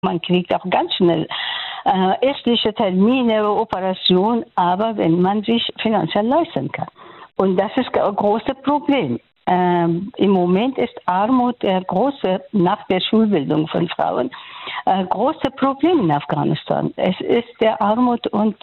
Man kriegt auch ganz schnell ärztliche Termine, Operation, aber wenn man sich finanziell leisten kann. Und das ist ein großes Problem. Im Moment ist Armut der große, nach der Schulbildung von Frauen, große Problem in Afghanistan. Es ist der Armut und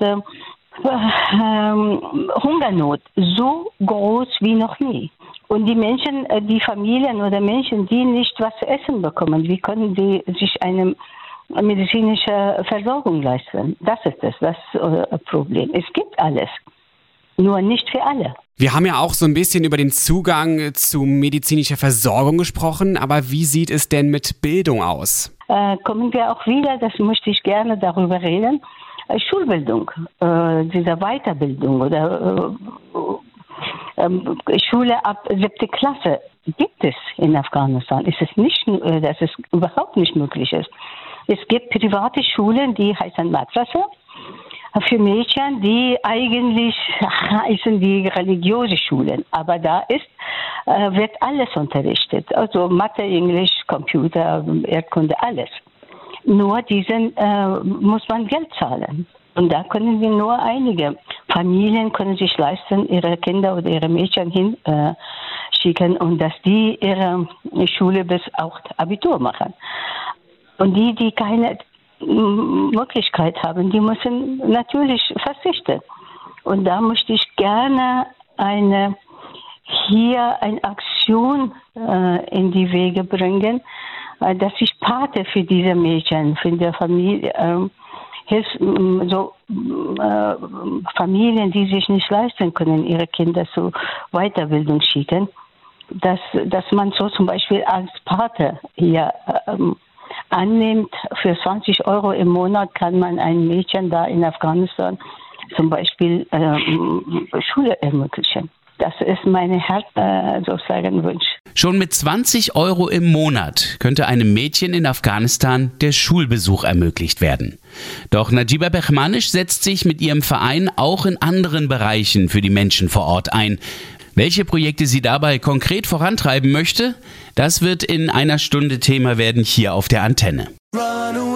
Hungernot so groß wie noch nie. Und die Menschen, die Familien oder Menschen, die nicht was zu essen bekommen, wie können die sich eine medizinische Versorgung leisten? Das ist das Problem. Es gibt alles, nur nicht für alle. Wir haben ja auch so ein bisschen über den Zugang zu medizinischer Versorgung gesprochen, aber wie sieht es denn mit Bildung aus? Kommen wir auch wieder, das möchte ich gerne darüber reden, Schulbildung, diese Weiterbildung oder Schule ab 7. Klasse gibt es in Afghanistan. Es ist nicht, dass es überhaupt nicht möglich ist. Es gibt private Schulen, die heißen Madrasa, für Mädchen, die eigentlich heißen die religiöse Schulen. Aber da wird alles unterrichtet. Also Mathe, Englisch, Computer, Erdkunde, alles. Nur diesen muss man Geld zahlen. Und da können wir nur einige Familien können sich leisten, ihre Kinder oder ihre Mädchen hinschicken und dass die ihre Schule bis auch Abitur machen. Und die keine Möglichkeit haben, die müssen natürlich verzichten. Und da möchte ich gerne eine Aktion in die Wege bringen, dass ich Pate für diese Mädchen, für die Familie, Familien, die sich nicht leisten können, ihre Kinder zur Weiterbildung schicken, dass man so zum Beispiel als Pate hier annimmt, für 20 € im Monat kann man ein Mädchen da in Afghanistan zum Beispiel Schule ermöglichen. Das ist mein sozusagen Wunsch. Schon mit 20 € im Monat könnte einem Mädchen in Afghanistan der Schulbesuch ermöglicht werden. Doch Najiba Behmanish setzt sich mit ihrem Verein auch in anderen Bereichen für die Menschen vor Ort ein. Welche Projekte sie dabei konkret vorantreiben möchte, das wird in einer Stunde Thema werden hier auf der Antenne.